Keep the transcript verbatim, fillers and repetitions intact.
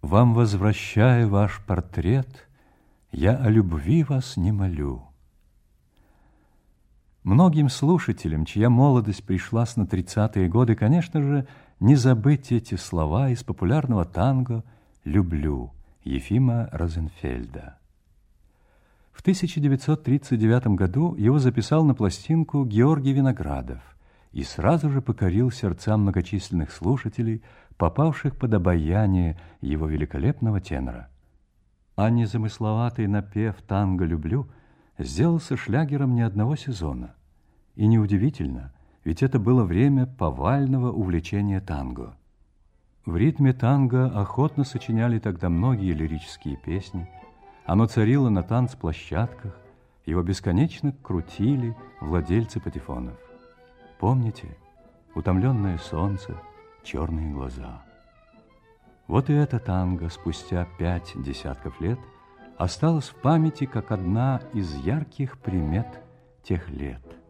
Вам возвращая ваш портрет, я о любви вас не молю. Многим слушателям, чья молодость пришлась на тридцатые годы, конечно же, не забыть эти слова из популярного танго «Люблю» Ефима Розенфельда. В тысяча девятьсот тридцать девятом году его записал на пластинку Георгий Виноградов и сразу же покорил сердца многочисленных слушателей, попавших под обаяние его великолепного тенора. А незамысловатый напев «Танго люблю» сделался шлягером не одного сезона. И неудивительно, ведь это было время повального увлечения танго. В ритме танго охотно сочиняли тогда многие лирические песни. Оно царило на танцплощадках, его бесконечно крутили владельцы патефонов. Помните? Утомленное солнце, черные глаза. Вот и это танго спустя пять десятков лет осталось в памяти как одна из ярких примет тех лет.